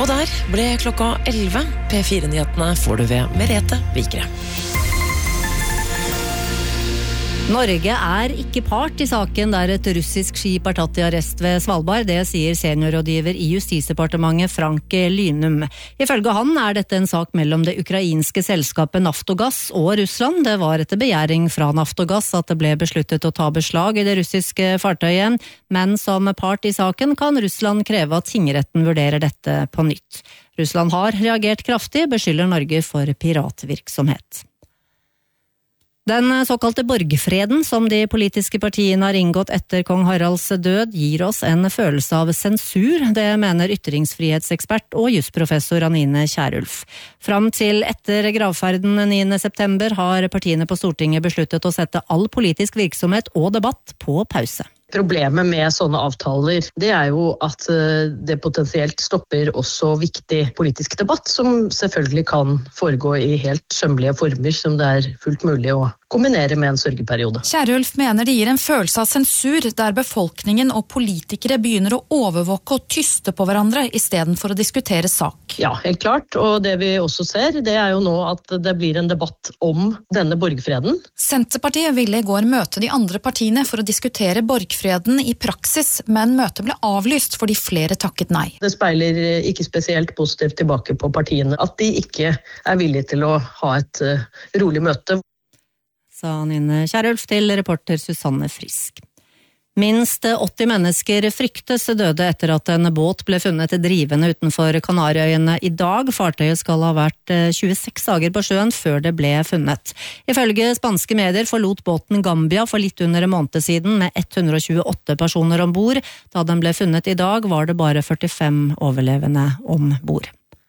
Og der ble klokka 11. P4-nyhetene får du ved Merete Vikre. Norge ikke part i saken der et russisk skip tatt i arrest ved Svalbard. Det sier seniorrådgiver i Justisdepartementet Frank Lynum. Ifølge han dette en sak mellom det ukrainske selskapet Naftogaz og Russland. Det var etter begjæring fra Naftogaz at det ble besluttet å ta beslag i det russiske fartøyet, men som part i saken kan Russland kreve at tingretten vurderer dette på nytt. Russland har reagert kraftig, beskylder Norge for piratvirksomhet. Den såkalte borgfreden som de politiske partiene har inngått etter kong Haralds død gir oss en følelse av sensur, det mener ytringsfrihetsekspert og jusprofessor Anine Kierulf. Fram til etter gravferden 9. september har partiene på Stortinget besluttet å sette all politisk virksomhet og debatt på pause. Problemet med sånne avtaler, det jo at det potensielt stopper også viktig politisk debatt, som selvfølgelig kan foregå i helt sømmelige former, som det fullt mulig å kombinere med en sørgeperiode. Kierulf mener det gir en følelse av sensur, der befolkningen og politikere begynner å overvåke og tyste på hverandre, i stedet for å diskutere sak. Ja, helt klart, og det vi også ser, det jo nå at det blir en debatt om denne borgfreden. Senterpartiet ville i går møte de andre partiene for å diskutere borgfreden i praksis, men møtet ble avlyst fordi flere takket nei. Det speiler ikke spesielt positivt tilbake på partiene, at de ikke villige til å ha et rolig møte. Sa Anine Kierulf til reporter Susanne Frisk. Minst 80 mennesker fryktes døde etter at en båt ble funnet drivende utenfor Kanariøyene i dag. Fartøyet skal ha vært 26 dager på sjøen før det ble funnet. Ifølge spanske medier forlot båten Gambia for litt under en måned siden med 128 personer ombord. Da den ble funnet i dag var det bare 45 overlevende ombord.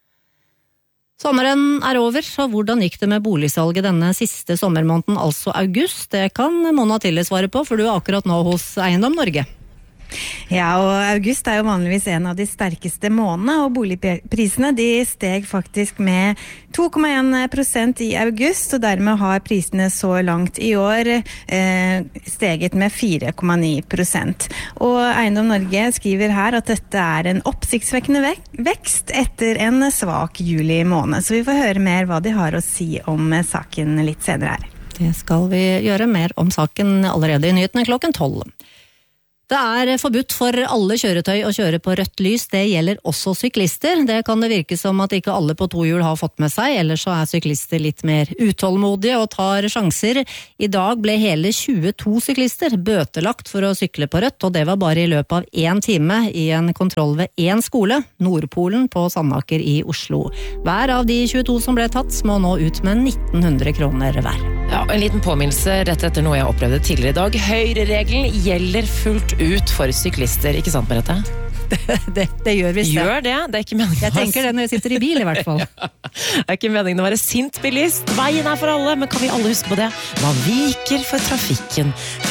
Sommeren over, så hvordan gikk det med boligsalget denne siste sommermåneden, altså august? Det kan Mona Tille svare på, for du akkurat nå hos Eiendom Norge. Ja, og august jo vanligvis en av de sterkeste månedene, og boligprisene de steg faktisk med 2,1% i august, og dermed har prisene så langt i år steget med 4,9%. Og Eiendom Norge skriver her at dette en oppsiktsvekkende vekst etter en svak juli måned. Så vi får høre mer hva de har å si om saken litt senere her. Det skal vi gjøre mer om saken allerede i nyhetene klokken 12. Det forbudt for alle kjøretøy å kjøre på rødt lys, det gjelder også syklister. Det kan det virke som at ikke alle på to hjul har fått med seg, ellers så syklister litt mer utålmodige og tar sjanser. I dag ble hele 22 syklister bøtelagt for å sykle på rødt, og det var bare i løpet av 1 time i en kontroll ved en skole, Nordpolen på Sandaker i Oslo. Hver av de 22 som ble tatt må nå ut med 1900 kroner hver. Ja, en liten påminnelse rett etter noe jeg opplevde tidligere i dag. Høyreregelen gjelder fullt ut for syklister, ikke sant, Merete? Det gjør vi. Gjør det? Det ikke meningen. Jeg tenker det når jeg sitter i bil i hvert fall. Ja. Det ikke meningen å være sint bilist. Veien for alle, men kan vi alle huske på det? Man viker for trafikken.